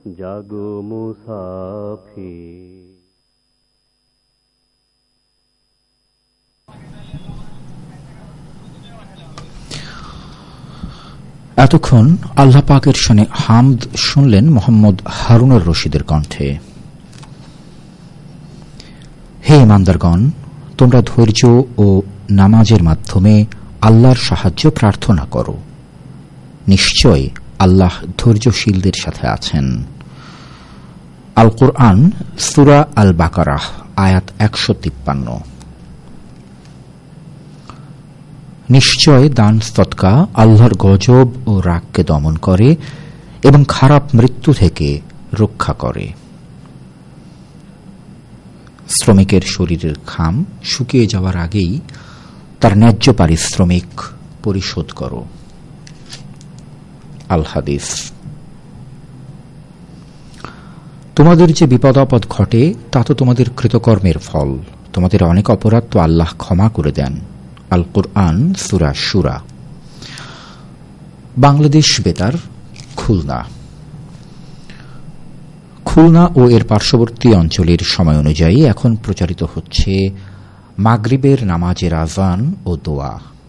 জাগো মুসাফির। এতক্ষণ আল্লাহ পাকের শানে হামদ শুনলেন মোহাম্মদ হারুনুর রশিদের কণ্ঠে। হে ইমানদারগণ, তোমরা ধৈর্য ও নামাজের মাধ্যমে আল্লাহর সাহায্য প্রার্থনা করো। নিশ্চয় আল্লাহ ধৈর্যশীলদের সাথে আছেন। আল কুরআন সূরা আল বাকারাহ আয়াত 153। নিশ্চয় দান সদকা আল্লাহর গজব ও রাগকে দমন করে এবং খারাপ মৃত্যু থেকে রক্ষা করে। শ্রমিকের শরীরের ঘাম শুকিয়ে যাওয়ার আগেই তার ন্যায্য পারিশ্রমিক পরিশোধ করো। আল হাদিস। তোমাদের যে বিপদ আপদ ঘটে তা তো তোমাদের কৃতকর্মের ফল। তোমাদের অনেক অপরাধ তো আল্লাহ ক্ষমা করে দেন। আল কুরআন সূরা শুরা। বাংলাদেশ বেতার, খুলনা। খুলনা ও এর পার্শ্ববর্তী অঞ্চলের সময় অনুযায়ী এখন প্রচারিত হচ্ছে মাগরিবের নামাজের আযান ও দোয়া।